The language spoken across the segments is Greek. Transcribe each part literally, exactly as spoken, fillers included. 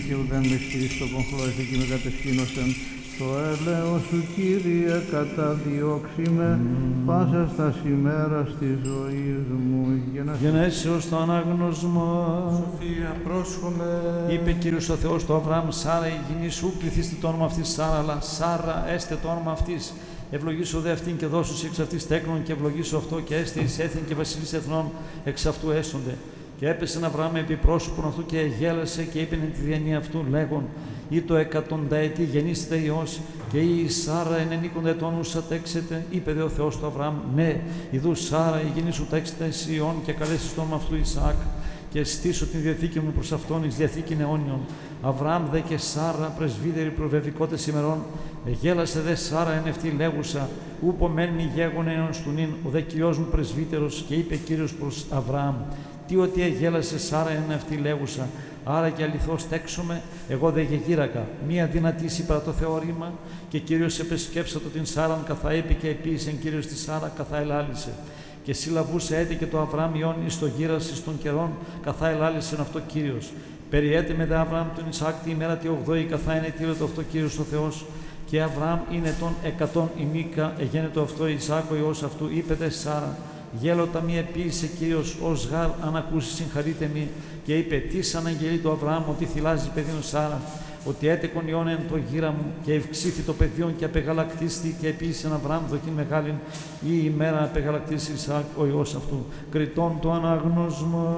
και ουδέν με στήριστοπον χλώρισε και με κατευθύνωσεν. Το έλεος σου, Κύριε, καταδιώξημε mm. πάσα στα ημέρας της ζωής μου. Γενέσεως το ανάγνωσμα. Σοφία, πρόσχομαι. Είπε Κύριος ο Θεός του Αβραάμ, Σάρα η γυνή σου, πληθύστε το όνομα αυτής Σάρα, αλλά Σάρα έστε το όνομα αυτής. Ευλογήσω δε αυτήν και δώσου εξ αυτής τέκνων και ευλογήσω αυτό και έστε εις έθιν και βασιλείς εθνών εξ αυτού έσονται. Και έπεσε ένα Αβραάμ επί πρόσωπον αυτού και γέλασε και είπε τη διανή αυτού λέγον ή το εκατονταετή γεννήσετε Υιός και η Σάρα ενενήκοντα ετών ούσα τέξετε. Είπε δε ο Θεός του Αβραάμ, ναι, ιδού Σάρα η γεννή σου τέξετε εις Υιόν και καλέσεις το όνομα αυτού Ισαάκ και στήσω την διαθήκη μου προς αυτόν εις διαθήκην αιώνιον. Αβραάμ δε και Σάρα πρεσβύτεροι προβεβικότες ημερών, γέλασε δε Σάρα εν αυτή λέγουσα, ούπο μένει γέγον αιών του νυν, ο δε Κυριός μου πρεσβύτερος, και είπε Κύριος προς Αβραάμ, τι ότι εγέλασε Σάρα εν αυτή λέγουσα, άρα και αληθώς τέξομαι, εγώ δε γεγύρακα, μία δυνατήση παρά το θεώρημα, και Κύριος επεσκέψατο την Σάραν καθά έπη και επίησεν Κύριος τη Σάρα καθά ελάλησε. Και συλλαβούσε έτη και το Αβραάμ Υιόν εις το γύρας εις των καιρών, καθά ελάλησεν αυτό Κύριος. Περιέτε με δε Αβραάμ τον Ισαάκ τη ημέρα τη ογδόη, καθά είναι τύλωτο αυτό Κύριος ο Θεός. Και Αβραάμ είναι των εκατόν ημίκα, εγένετο αυτό Ισαάκ ο Υιός αυτού, είπε δε Σάρα, γέλωτα μη επίησε Κύριος ως γάρ, αν ακούσει συγχαρείτε μη. Και είπε, τι αναγγελεί το Αβραάμ, ότι θυλάζει παιδίον Σάρα, ότι έτεκον Υιόν εν το γύρα μου, και ευξήθη το παιδιόν και απεγαλακτίστη, και επίησε Αβραάμ δοκήν μεγάλην, ή ημέρα απεγαλακτήσει Ισαάκ ο Υιός αυτού. Κριτών το ανάγνωσμα.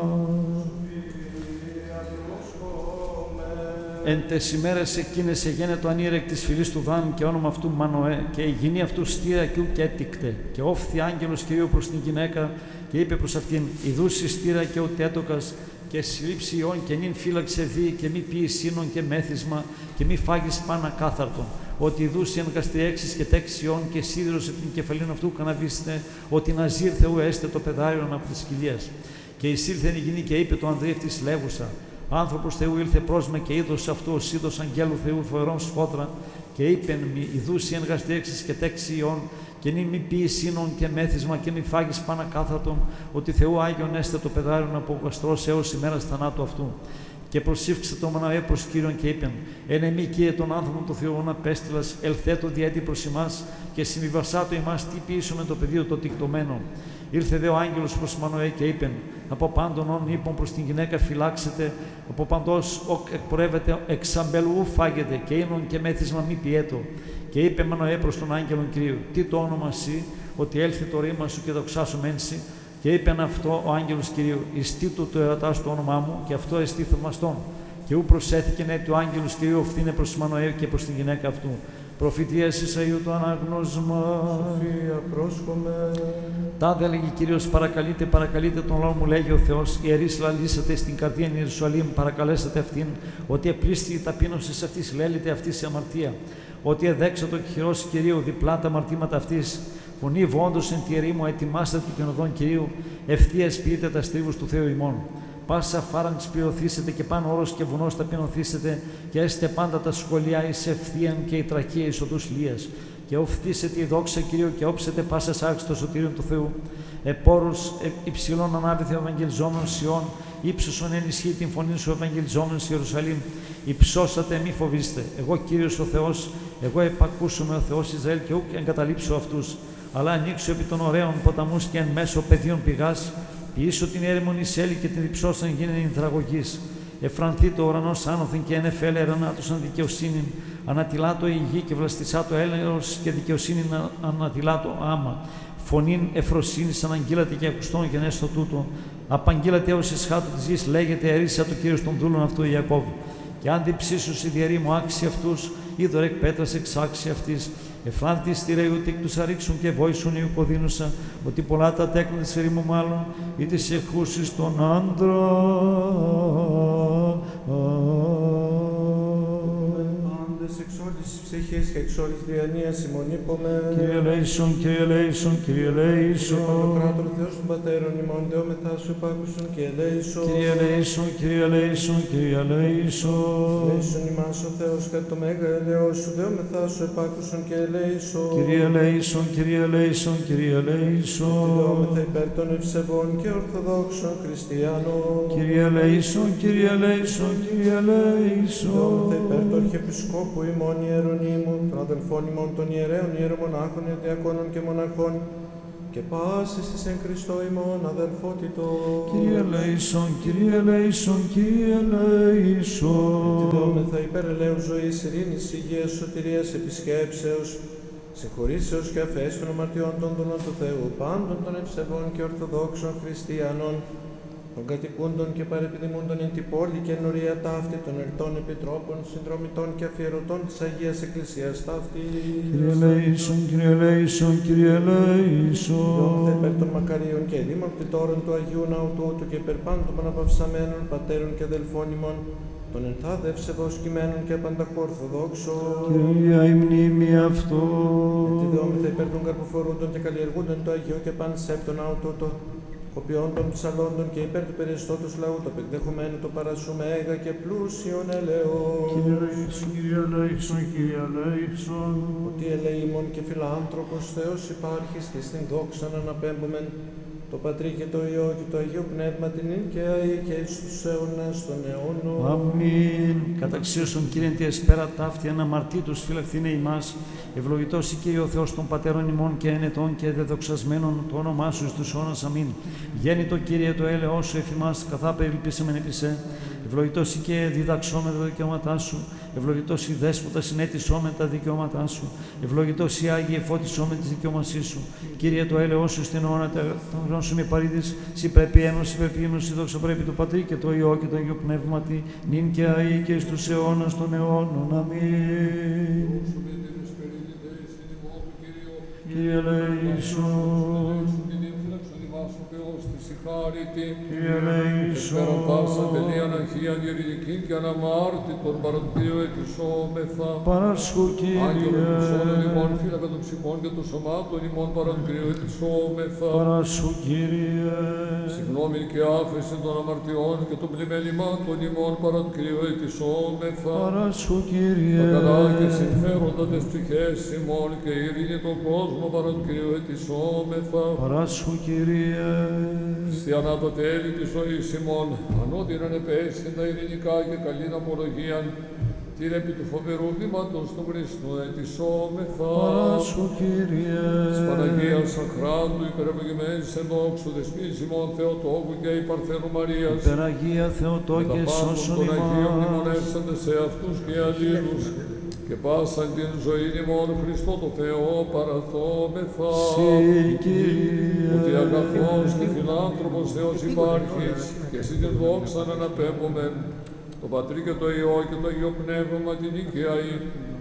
Εν τες ημέρες εκείνες εγένετο ανήρεκ της φυλής του Δάν και όνομα αυτού Μανοέ, και η γυνή αυτού στήρα κι ουκ έτικτε. Και όφθη άγγελος Κυρίου προς την γυναίκα και είπε προς αυτήν, ιδούσι στήρα και ουκ έτοκας, και συλλήψει Υιόν και νυν φύλαξε δι και μη ποιη σύνον και μέθισμα και μη φάγεις πάνα κάθαρτον. Ότι ιδούσι εν γαστριέξεις και τέξι Υιόν και σίδηρος την κεφαλήν αυτού καναβίστε, ότι ναζίρ Θεού έστε το παιδάριον από της κοιλίας. Και εισήλθεν η γυνή και είπε το ανδρή αυτής λέγουσα, άνθρωπος Θεού ήλθε προς με και είδος αυτού ως είδος αγγέλου Θεού φοερών σφόδρα, και είπεν μη ιδούσι εν γαστριέξεις και τέξι Υιόν και νυν μη ποιη σύνον και μέθισμα και μη φάγεις πάνα κάθαρτον, ότι Θεού Άγιον έστε το παιδάριον από γαστρός έως ημέρας θανάτου αυτού. Και προσήφξε το Μανοέ προς Κύριον και είπεν, εν εμή Κύριε τον άνθρωπον του Θεού να πέστειλας, ελθέτω διέτη προς ημάς και συμβιβασάτο ημάς τι ποιήσουμε το πεδίο το τικτωμένο. Ήρθε δε ο άγγελος προς Μανοέ και είπεν, από πάντων όν είπων προς την γυναίκα φυλάξετε, από παντός οκ εκπορεύεται εξαμπελού φάγετε, και ίνον και μέθισμα μη πιέτο. Και είπε Μανοέ προς τον άγγελον Κυρίου, τι το όνομα σύ, ότι έλθει το ρήμα σου και δοξάσου μένσι. Και είπεν αυτό ο άγγελος Κυρίου, εις τι του το ερωτάς το όνομά μου, και αυτό εστί θαυμαστόν. Και ου προσέθηκε ναι του άγγελος Κυρίου φθήνε προς Μανοέ και προς την γυναίκα αυτού. Προφητείας Ισαΐου το ανάγνωσμα. Σοφία, πρόσχομαι. Τάδε έλεγε Κύριος, παρακαλείτε, παρακαλείτε τον λόγο μου, λέγει ο Θεός. Ιερείς λαλήσατε στην καρδία Ιερουσαλήμ, παρακαλέσατε αυτήν, ότι επλήστη η ταπείνωσης αυτής, λέλετε αυτή σε αμαρτία. Ότι εδέξα το χειρός Κυρίου, διπλά τα αμαρτήματα αυτής. Φωνή βόντος εν τη ερήμο, ετοιμάστε την οδόν Κυρίου, ευθείας ποιείτε τα στρίβους του Θεού ημών. Πάσα φάραγγς πληρωθήσετε και πάνω όρος και βουνός ταπεινωθήσετε, και έστε πάντα τα σχολιά εις ευθείαν και η τραχία εις οδούς λίας. Και οφθήσετε η δόξα Κυρίου και όψετε πάσα σάρξ το σωτήριον του Θεού. Επόρους ε, υψηλών ανάβηθε ο Ευαγγελιζόμενος Σιών, ύψωσον ενισχύει την φωνή σου ο Ευαγγελιζόμενος Ιερουσαλήμ. Υψώσατε, μη φοβήστε. Εγώ Κύριος ο Θεός, εγώ επακούσομαι ο Θεός Ισραήλ και ούκ εγκαταλείψω αυτούς. Αλλά ανοίξω επί των ωραίων ποταμούς και εν μέσω πεδίων πηγάς. Ποιήσω την έρημον Ισέλη και την διψώσαν γίνεν υδραγωγής. Εφρανθεί το ουρανός άνωθεν και εν εφέλε ερανάτωσαν δικαιοσύνην. Ανατιλάτω η γη και βλαστησά το έλεος και δικαιοσύνην ανατιλάτω άμα. Φωνήν εφροσύνης αναγγείλατε και ακουστών και νέστο τούτο. Απαγγείλατε έως εσχάτου της γης, λέγεται ερίσα το Κύριος των δούλων αυτού Ιακώβ. Και αν διψήσους η διαρρήμου άξι αυτούς, είδωρ εκ πέτρας εξάξι αυτής. Εφράντη στη ρεούτη εκ τους αρίξουν και βόησουν οι ουκοδίνουσα, ότι πολλά τα τέκνα της ερήμου μάλλον, ή της εχούσης των άντρα. Πάντες εξ όλης της ψυχής ψυχής και εξ όλης διανοίας ημών είπαμε. Κύριε ελέησον, Κύριε ελέησον, Κύριε Κύριε ελέησον. Παντοκράτορ Θεός των Πατέρων ημών, δεόμεθά σου επάκουσον και ελέησον. Κύριε ελέησον, Κύριε ελέησον, Κύριε ελέησον. Ελέησον ημάς ο Θεός κατά το μέγα ελαιός σου, δεόμεθά σου επάκουσον και ελέησον. Κύριε ελέησον, Κύριε ελέησον, Κύριε ελέησον. Δεόμεθα υπέρ των ευσεβών και ορθοδόξων χριστιανών. Κύριε ελέησον, Κύριε ελέησον, Κύριε ελέησον. Δεόμεθα υπέρ του Αρχιεπισκόπου ημών Ιερονύμου, των αδελφών ημών των ιερέων ιερομονάχων, διακόνων και μοναχών, και πάσης της εν Χριστώ ημών αδελφότητος. Κύριε ελέησον, Κύριε ελέησον, Κύριε ελέησον. Δεόμεθα υπέρ ελέους ζωής, ειρήνης, υγείας, σωτηρίας, επισκέψεως, συγχωρήσεως και αφές των αμαρτιών των δούλων του Θεού, πάντων των ευσεβών και ορθοδόξων χριστιανών, των κατοικούντων και παρεπιδημούντων εν την πόλη και εν ορία ταύτη, των ερτών επιτρόπων, συνδρομητών και αφιερωτών της Αγίας Εκκλησίας ταύτης. Κύριε ελέησον, Κύριε ελέησον, Κύριε ελέησον. Δεόμεθα υπέρ των μακαρίων και ελλήμων κτητόρων του Αγίου Ναού τούτου και υπέρ πάντων των αναπαυσαμένων πατέρων και αδελφών ημών, των ενθάδε ευσεβώς κειμένων και απανταχού ορθοδόξων. Κυρία η μνήμη αυτό. Έτσι δεόμεθα υπέρ των καρποφορούντων και καλλιεργούντων του Αγίου και πανσέπτων ναού τούτο, οποιόντων ψαλόντων και υπέρ του περισσότους λαού, το απεκδεχομένου το παρασούμε έγα και πλούσιον ελαιών. Κύριε ελέησον, Κύριε ελέησον, Κύριε ελέησον. Ότι ελεήμων και φιλάνθρωπος Θεός υπάρχεις και στην δόξα να αναπέμπομεν το Πατρί και το Υιό και το Αγίο Πνεύμα την ίν και αεί και εις τους αιώνας των αιώνων. Αμήν. Καταξίωσον Κύριε τη εσπέρα ταύτη αναμαρτήτους φυλαχθήνε ημάς. Ευλογητός η Κύριε ο Θεός των Πατέρων ημών και ενετών και δεδοξασμένων το όνομά σου εις τους αιώνας. Αμήν. Γέννητο Κύριε το έλεος σου εφημάς, καθά περιελπίσαμεν επί σε. Ευλογητός η Κύριε διδαξώμε τα δικαιώματά σου. Ευλογητός η Δέσποτα συνέτησώμε τα δικαιώματά σου. Ευλογητός η Άγιε φώτισώμε τη δικαιώματή σου. Κύριε το έλεος σου στην αιώνα των γρών σου μη παρήδης. Συ πρέπει ένωση, πρέπει ένωση, δόξα πρέπει του Πατρί και το Υιό και το Αγίο Πνεύματι. Νυν και αεί και εις τους αιώνας των αιώνων. Αμήν. Κύριε ελέησον. Κύριε ελέησον. Πέραν πάσα τελείαν αρχίαν ειρηνικήν και αναμάρτητον παροντίο ετισόμεθα. Παράσχου Κύριε. Άγγελον του σώλων ημών, φύλακα των ψυχών και των σωμάτων ημών παροντίο ετισόμεθα. Παράσχου Κύριε. Συγγνώμη και άφεση των αμαρτιών και των πλημελημάτων ημών παροντίο ετισόμεθα. Παράσχου Κύριε. Τα καλά και συμφέροντα τις ψυχές ημών και η ειρήνη των κόσμο παροντίο ετισόμεθα. Παράσχου Κύριε. Χριστιανά το τέλη της ζωής ημών, ανώδυναν επέσχυντα ειρηνικά και καλήν απολογίαν, την επί του φοβερού βήματος του Χριστού ετισόμεθα. Παράσχου Κύριε. Της Παναγίας Αχράντου υπερευλογημένης εν δόξου δεσμής ημών Θεοτόκου και η Παρθένου Μαρίας, Υπεραγία Θεοτόκε σώσον των Αγίων ημάς. μνημονεύσαντες σε αυτούς και αλλήλους, και πάσαν την ζωή ημών Χριστό το Θεό παραθόμεθα. Συ Κύριε. Ότι αγαθός και φιλάνθρωπος Θεός υπάρχεις, και εσύ την δόξα να αναπέμπομεν, το Πατρί και το Υιό και το Αγίο Πνεύμα την οικία